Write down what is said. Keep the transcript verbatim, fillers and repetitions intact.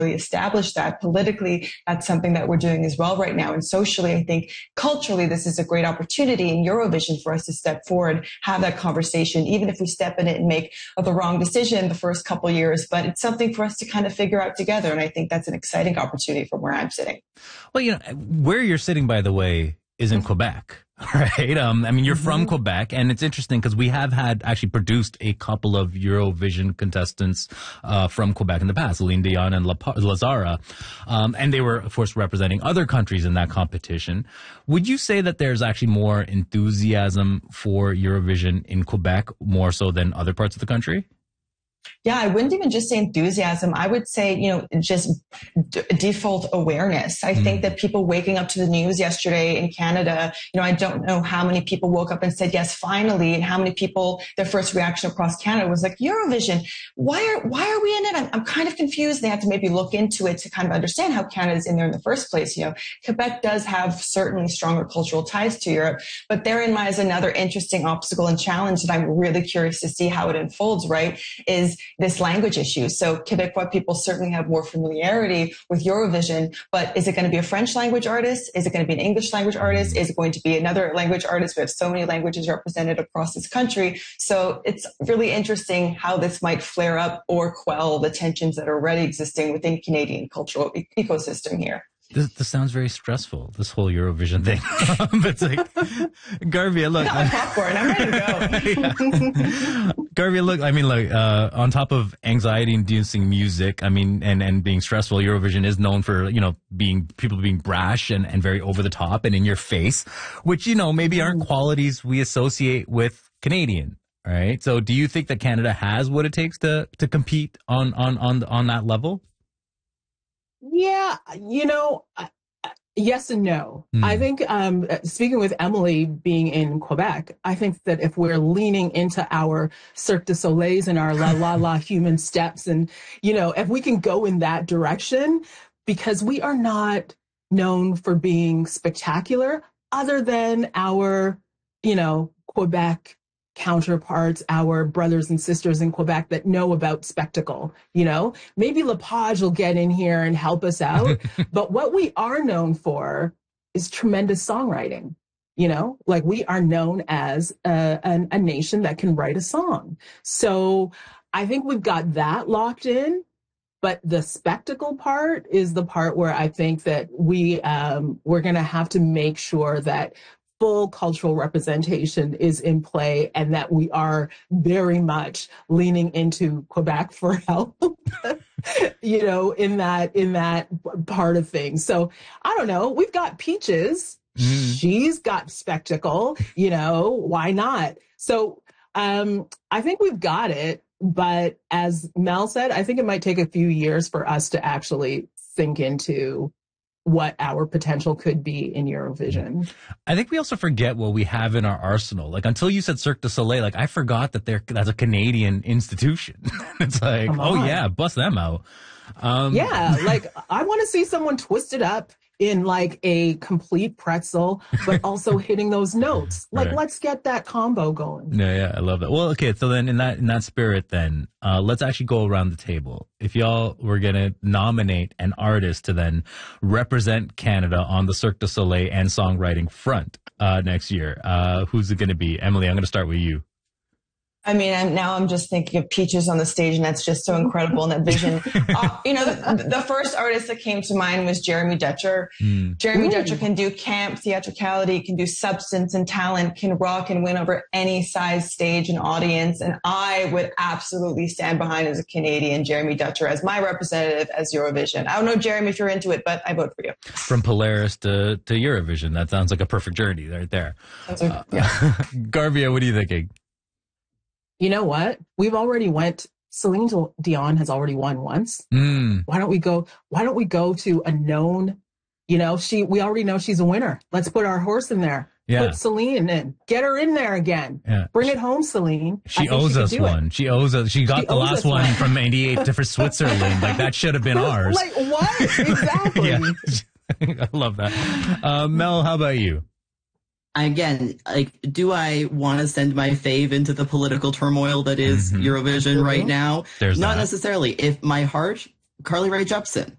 establish that. Politically, that's something that we're doing as well right now. And socially, I think culturally, this is a great opportunity in Eurovision for us to step forward, have that conversation, even if we step in it and make the wrong decision the first couple of years. But it's something for us to kind of figure out together. And I think that's an exciting opportunity from where I'm sitting. Well, you know, where you're sitting, by the way, is in Quebec. Right. Um, I mean, you're mm-hmm. from Quebec, and it's interesting because we have had actually produced a couple of Eurovision contestants uh, from Quebec in the past, Celine Dion and La- Lazara. Um, and they were, of course, representing other countries in that competition. Would you say that there's actually more enthusiasm for Eurovision in Quebec, more so than other parts of the country? Yeah, I wouldn't even just say enthusiasm. I would say, you know, just d- default awareness. I mm. think that people waking up to the news yesterday in Canada, you know, I don't know how many people woke up and said, yes, finally, and how many people, their first reaction across Canada was like, Eurovision, why are, why are we in it? I'm, I'm kind of confused. They have to maybe look into it to kind of understand how Canada's in there in the first place. You know, Quebec does have certainly stronger cultural ties to Europe, but therein lies another interesting obstacle and challenge that I'm really curious to see how it unfolds, right? Is this language issue. So Quebecois people certainly have more familiarity with Eurovision, but is it going to be a French language artist? Is it going to be an English language artist? Is it going to be another language artist? We have so many languages represented across this country. So it's really interesting how this might flare up or quell the tensions that are already existing within Canadian cultural e- ecosystem here. This, this sounds very stressful, this whole Eurovision thing. It's like, Garvia, look. I got my popcorn. I'm ready to go. Yeah. Garvia, look, I mean, look, uh, on top of anxiety-inducing music, I mean, and, and being stressful, Eurovision is known for, you know, being, people being brash and, and very over the top and in your face, which, you know, maybe aren't qualities we associate with Canadian. Right. So do you think that Canada has what it takes to, to compete on, on, on, on that level? Yeah, you know, uh, yes and no. Mm. I think, um, speaking with Emily being in Quebec, I think that if we're leaning into our Cirque du Soleils and our La La La human steps, and, you know, if we can go in that direction, because we are not known for being spectacular other than our, you know, Quebec counterparts, our brothers and sisters in Quebec that know about spectacle. You know, maybe Lepage will get in here and help us out. But what we are known for is tremendous songwriting. You know, like we are known as a, a, a nation that can write a song. So I think we've got that locked in. But the spectacle part is the part where I think that we, um, we're going to have to make sure that full cultural representation is in play and that we are very much leaning into Quebec for help, you know, in that, in that part of things. So I don't know, we've got Peaches. Mm. She's got spectacle, you know, why not? So um, I think we've got it. But as Mel said, I think it might take a few years for us to actually sink into what our potential could be in Eurovision. I think we also forget what we have in our arsenal. Like, until you said Cirque du Soleil, like, I forgot that they're, that's a Canadian institution. It's like, oh yeah, bust them out. Um, yeah, like, I want to see someone twisted up in like a complete pretzel, but also hitting those notes. Like, right. Let's get that combo going. Yeah, yeah, I love that. Well, okay, so then in that in that spirit, then uh, let's actually go around the table. If y'all were gonna nominate an artist to then represent Canada on the Cirque du Soleil and songwriting front uh, next year, uh, who's it gonna be? Emily, I'm gonna start with you. I mean, I'm, now I'm just thinking of Peaches on the stage, and that's just so incredible in that vision. Uh, you know, the, the first artist that came to mind was Jeremy Dutcher. Mm. Jeremy Ooh. Dutcher can do camp, theatricality, can do substance and talent, can rock and win over any size stage and audience. And I would absolutely stand behind, as a Canadian, Jeremy Dutcher as my representative as Eurovision. I don't know, Jeremy, if you're into it, but I vote for you. From Polaris to, to Eurovision, that sounds like a perfect journey right there. That's a, uh, yeah. Garvia, what are you thinking? You know what? We've already went, Celine Dion has already won once. Mm. Why don't we go, why don't we go to a known, you know, she, we already know she's a winner. Let's put our horse in there. Yeah. Put Celine in. Get her in there again. Yeah. Bring it home, Celine. She owes she us one. It. She owes us. She got she the last one, one from eighty-eight to for Switzerland. Like, that should have been ours. Like, what? Exactly. I love that. Uh, Mel, how about you? Again, like, do I want to send my fave into the political turmoil that is mm-hmm. Eurovision mm-hmm. right now? There's Not that. necessarily. If my heart, Carly Rae Jepsen.